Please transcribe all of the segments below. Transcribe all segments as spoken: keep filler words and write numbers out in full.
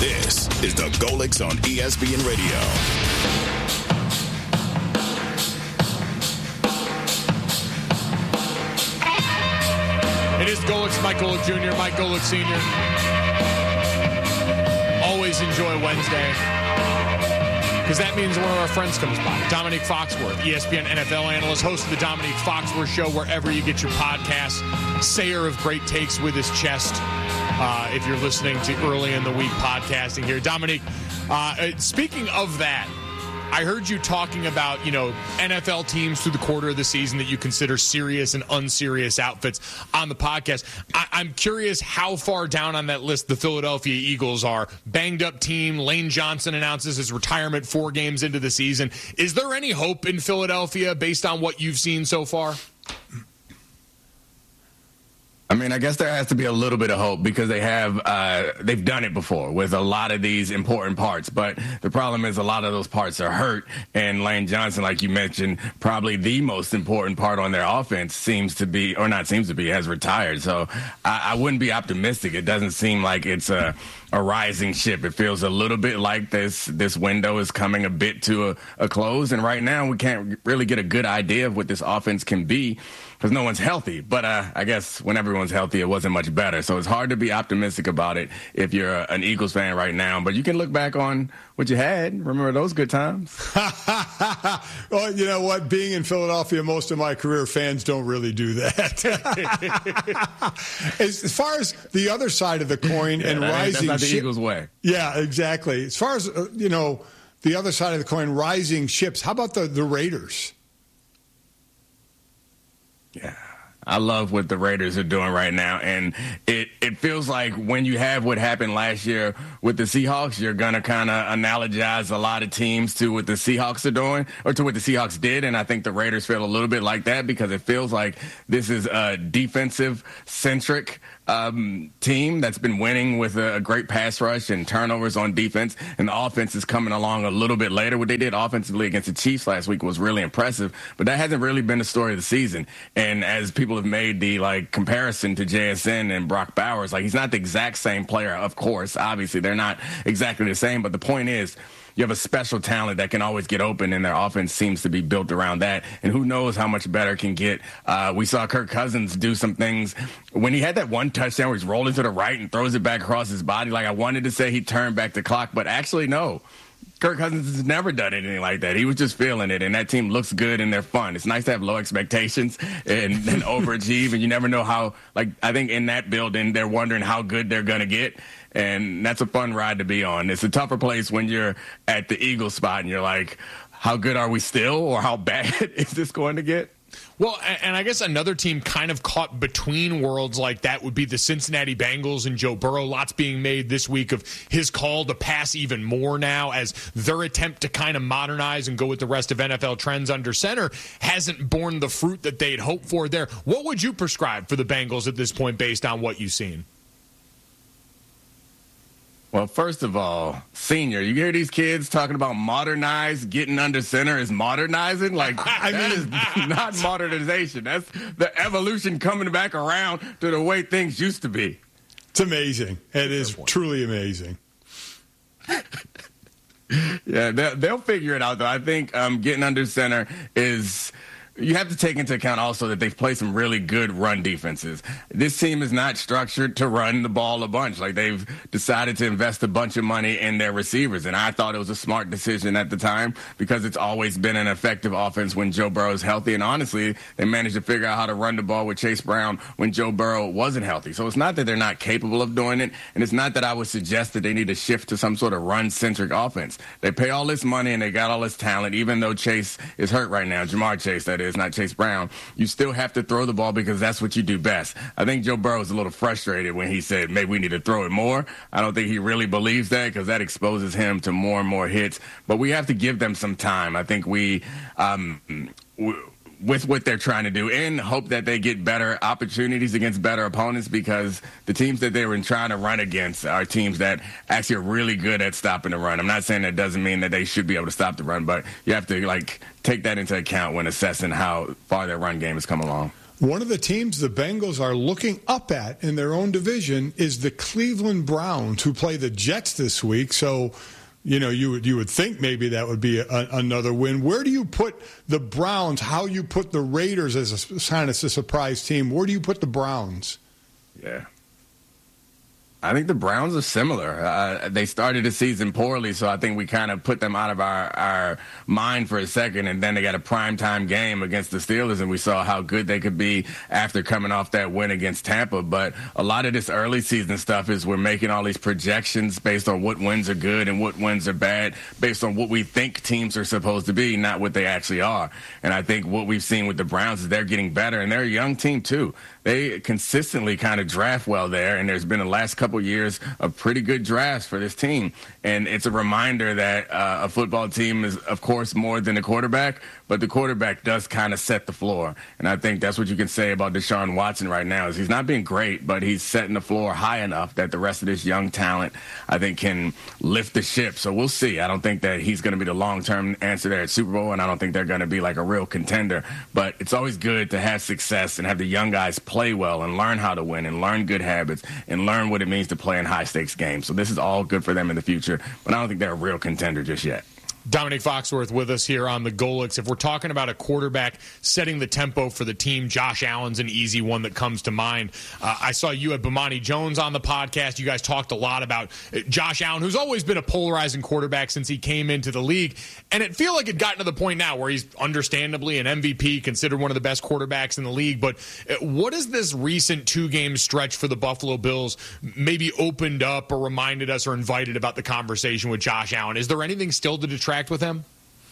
This is the Golics on E S P N Radio. It is Golics, Mike Golic Junior, Mike Golic Senior Always enjoy Wednesday, because that means one of our friends comes by. Dominique Foxworth, E S P N N F L analyst, host of the Dominique Foxworth Show, wherever you get your podcasts. Sayer of great takes with his chest. Uh, if you're listening to early in the week podcasting here. Dominique, uh, speaking of that, I heard you talking about, you know, N F L teams through the quarter of the season that you consider serious and unserious outfits on the podcast. I- I'm curious how far down on that list the Philadelphia Eagles are. Banged up team. Lane Johnson announces his retirement four games into the season. Is there any hope in Philadelphia based on what you've seen so far? I mean, I guess there has to be a little bit of hope because they have uh, they've done it before with a lot of these important parts. But the problem is a lot of those parts are hurt. And Lane Johnson, like you mentioned, probably the most important part on their offense seems to be, or not seems to be, has retired. So I, I wouldn't be optimistic. It doesn't seem like it's a, a rising ship. It feels a little bit like this this window is coming a bit to a, a close. And right now we can't really get a good idea of what this offense can be, because no one's healthy. But uh, I guess when everyone's healthy, it wasn't much better. So it's hard to be optimistic about it if you're a, an Eagles fan right now. But you can look back on what you had. Remember those good times? Well, you know what? Being in Philadelphia most of my career, fans don't really do that. as, as far as the other side of the coin yeah, and that rising... That's not the ship, Eagles' way. Yeah, exactly. As far as, uh, you know, the other side of the coin, rising ships, how about the, the Raiders? Yeah, I love what the Raiders are doing right now. And it, it feels like when you have what happened last year with the Seahawks, you're going to kind of analogize a lot of teams to what the Seahawks are doing or to what the Seahawks did. And I think the Raiders feel a little bit like that because it feels like this is a defensive-centric um, team that's been winning with a, a great pass rush and turnovers on defense, and the offense is coming along a little bit later. What they did offensively against the Chiefs last week was really impressive, but that hasn't really been the story of the season. And as people have made the like comparison to J S N and Brock Bowers, like he's not the exact same player, of course. Obviously, they're not exactly the same, but the point is, you have a special talent that can always get open, and their offense seems to be built around that. And who knows how much better it can get. Uh, we saw Kirk Cousins do some things. When he had that one touchdown where he's rolling to the right and throws it back across his body, like I wanted to say he turned back the clock, but actually no. Kirk Cousins has never done anything like that. He was just feeling it, and that team looks good and they're fun. It's nice to have low expectations and, and overachieve, and you never know how, like, I think in that building they're wondering how good they're going to get. And that's a fun ride to be on. It's a tougher place when you're at the Eagles spot and you're like, how good are we still, or how bad is this going to get? Well, and I guess another team kind of caught between worlds like that would be the Cincinnati Bengals and Joe Burrow. Lots being made this week of his call to pass even more now, as their attempt to kind of modernize and go with the rest of N F L trends under center hasn't borne the fruit that they'd hoped for there. What would you prescribe for the Bengals at this point based on what you've seen? Well, first of all, Senior, you hear these kids talking about modernize, getting under center is modernizing? Like, I mean, that is not modernization. That's the evolution coming back around to the way things used to be. It's amazing. It is truly amazing. Yeah, they'll figure it out, though. I think um, getting under center is... You have to take into account also that they've played some really good run defenses. This team is not structured to run the ball a bunch. Like, they've decided to invest a bunch of money in their receivers, and I thought it was a smart decision at the time because it's always been an effective offense when Joe Burrow is healthy, and honestly, they managed to figure out how to run the ball with Chase Brown when Joe Burrow wasn't healthy. So it's not that they're not capable of doing it, and it's not that I would suggest that they need to shift to some sort of run-centric offense. They pay all this money and they got all this talent, even though Chase is hurt right now, Jamar Chase, that is. Is not Chase Brown. You still have to throw the ball because that's what you do best. I think Joe Burrow was a little frustrated when he said maybe we need to throw it more. I don't think he really believes that because that exposes him to more and more hits. But we have to give them some time. I think we, um, w- with what they're trying to do, and hope that they get better opportunities against better opponents, because the teams that they were trying to run against are teams that actually are really good at stopping the run. I'm not saying that doesn't mean that they should be able to stop the run, but you have to like take that into account when assessing how far their run game has come along. One of the teams the Bengals are looking up at in their own division is the Cleveland Browns, who play the Jets this week. So, you know, you would you would think maybe that would be a, another win. Where do you put the Browns? How you put the Raiders as a kind of a surprise team? Where do you put the Browns? Yeah. I think the Browns are similar. Uh, they started the season poorly, so I think we kind of put them out of our, our mind for a second, and then they got a primetime game against the Steelers, and we saw how good they could be after coming off that win against Tampa. But a lot of this early season stuff is we're making all these projections based on what wins are good and what wins are bad, based on what we think teams are supposed to be, not what they actually are. And I think what we've seen with the Browns is they're getting better, and they're a young team too. They consistently kind of draft well there, and there's been the last couple years of pretty good drafts for this team. And it's a reminder that uh, a football team is, of course, more than the quarterback, but the quarterback does kind of set the floor. And I think that's what you can say about Deshaun Watson right now is he's not being great, but he's setting the floor high enough that the rest of this young talent, I think, can lift the ship. So we'll see. I don't think that he's going to be the long-term answer there at Super Bowl, and I don't think they're going to be like a real contender. But it's always good to have success and have the young guys play well and learn how to win and learn good habits and learn what it means to play in high-stakes games. So this is all good for them in the future, but I don't think they're a real contender just yet. Dominique Foxworth with us here on the Golics. If we're talking about a quarterback setting the tempo for the team, Josh Allen's an easy one that comes to mind. Uh, I saw you at Bomani Jones on the podcast. You guys talked a lot about Josh Allen, who's always been a polarizing quarterback since he came into the league. And it feel like it gotten to the point now where he's understandably an M V P, considered one of the best quarterbacks in the league. But what is this recent two-game stretch for the Buffalo Bills maybe opened up or reminded us or invited about the conversation with Josh Allen? Is there anything still to detract with him?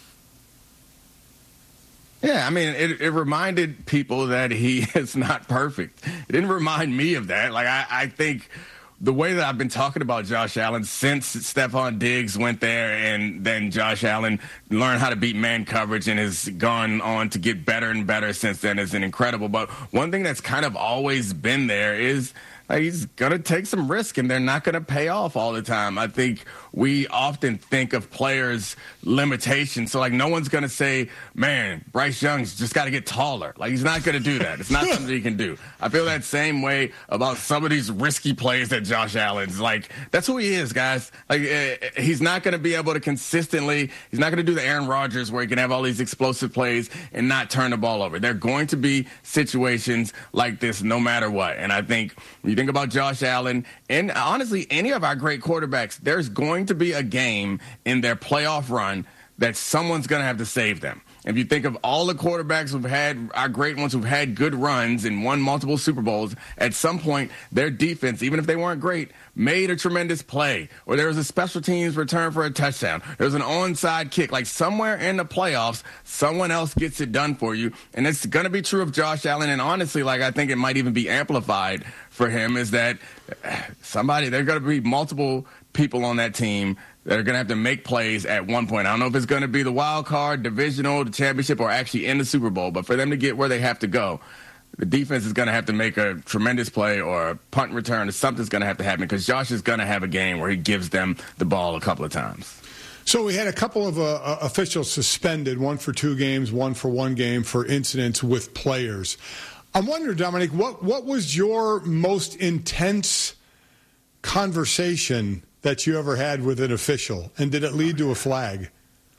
Yeah, I mean, it, it reminded people that he is not perfect. It didn't remind me of that. Like, I, I think the way that I've been talking about Josh Allen since Stephon Diggs went there and then Josh Allen learned how to beat man coverage and has gone on to get better and better since then is incredible. But one thing that's kind of always been there is like, he's going to take some risk, and they're not going to pay off all the time. I think we often think of players' limitations. So, like, no one's going to say, man, Bryce Young's just got to get taller. Like, he's not going to do that. It's not something he can do. I feel that same way about some of these risky plays that Josh Allen's. Like, that's who he is, guys. Like, uh, he's not going to be able to consistently – he's not going to do the Aaron Rodgers where he can have all these explosive plays and not turn the ball over. There are going to be situations like this no matter what. And I think when you think about Josh Allen and, honestly, any of our great quarterbacks, there's going to be a game in their playoff run that someone's going to have to save them. If you think of all the quarterbacks who've had, our great ones who've had good runs and won multiple Super Bowls, at some point their defense, even if they weren't great, made a tremendous play, or there was a special teams return for a touchdown. There was an onside kick. Like, somewhere in the playoffs, someone else gets it done for you. And it's going to be true of Josh Allen. And honestly, like, I think it might even be amplified for him is that somebody, there are going to be multiple people on that team that are going to have to make plays at one point. I don't know if it's going to be the wild card, divisional, the championship, or actually in the Super Bowl. But for them to get where they have to go, the defense is going to have to make a tremendous play or a punt return, or something's going to have to happen because Josh is going to have a game where he gives them the ball a couple of times. So we had a couple of uh, officials suspended, one for two games, one for one game for incidents with players. I wonder, Dominic, what, what was your most intense conversation that you ever had with an official, and did it lead to a flag?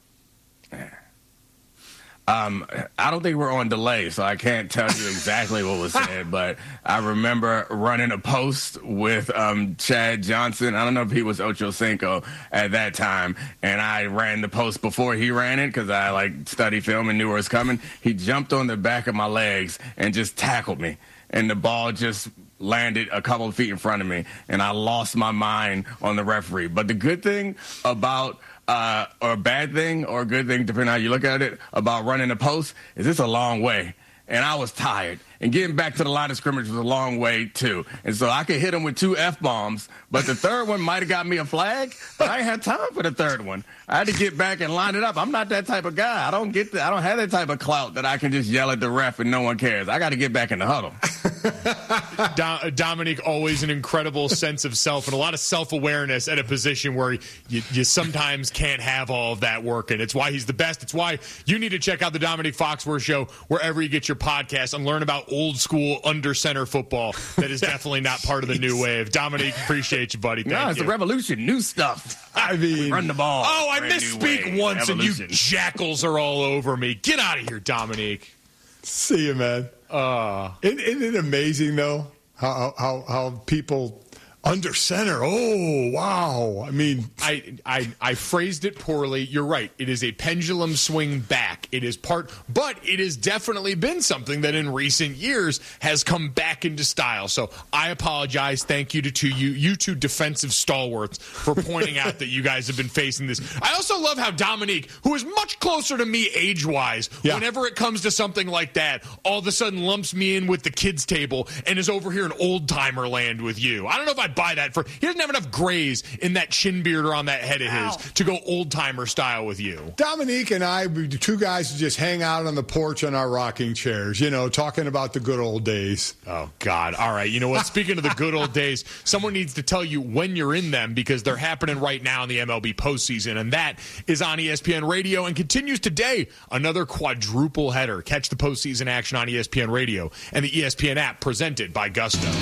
Um, I don't think we're on delay, so I can't tell you exactly what was said, but I remember running a post with um, Chad Johnson. I don't know if he was Ocho Cinco at that time, and I ran the post before he ran it because I like studied film and knew where it was coming. He jumped on the back of my legs and just tackled me, and the ball just landed a couple of feet in front of me, and I lost my mind on the referee. But the good thing about Uh, or a bad thing or a good thing, depending on how you look at it, about running the post is it's a long way. And I was tired. And getting back to the line of scrimmage was a long way, too. And so I could hit him with two F-bombs, but the third one might have got me a flag, but I ain't had time for the third one. I had to get back and line it up. I'm not that type of guy. I don't get the, I don't have that type of clout that I can just yell at the ref and no one cares. I got to get back in the huddle. Dom- Dominic, always an incredible sense of self and a lot of self-awareness at a position where you, you sometimes can't have all of that working. It's why he's the best. It's why you need to check out the Dominic Foxworth Show wherever you get your podcast and learn about old school under center football that is definitely not part of the new wave. Dominique, appreciate you, buddy. Thank no, it's you. the revolution. New stuff. I mean, run the ball. Oh, I Brand misspeak new once, Evolution. and you jackals are all over me. Get out of here, Dominique. see you, man. Uh, Isn't, isn't it amazing, though, how, how, how people under center? Oh, wow. I mean, I, I I phrased it poorly. You're right. It is a pendulum swing back. It is part, but it has definitely been something that in recent years has come back into style. So I apologize. Thank you to, to you, you two defensive stalwarts for pointing out that you guys have been facing this. I also love how Dominique, who is much closer to me age-wise, Yeah. whenever it comes to something like that, all of a sudden lumps me in with the kids' table and is over here in old-timer land with you. I don't know if I buy that for he doesn't have enough grays in that chin beard or on that head of his Ow. to go old timer style with you. Dominique and I, we two guys who just hang out on the porch on our rocking chairs, you know, talking about the good old days. Oh God. All right. You know what? Speaking of the good old days, someone needs to tell you when you're in them because they're happening right now in the M L B postseason, and that is on E S P N Radio and continues today. Another quadruple header. Catch the postseason action on E S P N Radio and the E S P N app presented by Gusto.